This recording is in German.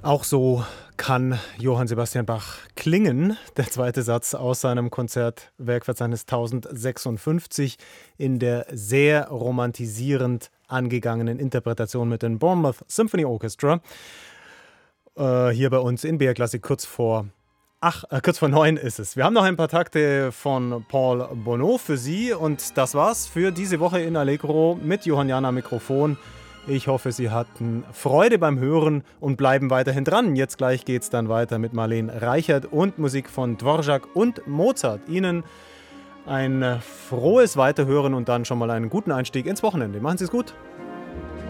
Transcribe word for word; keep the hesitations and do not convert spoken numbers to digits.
Auch so kann Johann Sebastian Bach klingen, der zweite Satz aus seinem Konzertwerkverzeichnis tausendsechsundfünfzig in der sehr romantisierend angegangenen Interpretation mit dem Bournemouth Symphony Orchestra. Äh, hier bei uns in B R Klassik kurz vor Ach, äh, kurz vor neun ist es. Wir haben noch ein paar Takte von Paul Bonneau für Sie und das war's für diese Woche in Allegro mit Johann Jahn am Mikrofon. Ich hoffe, Sie hatten Freude beim Hören und bleiben weiterhin dran. Jetzt gleich geht's dann weiter mit Marlene Reichert und Musik von Dvorak und Mozart. Ihnen ein frohes Weiterhören und dann schon mal einen guten Einstieg ins Wochenende. Machen Sie es gut.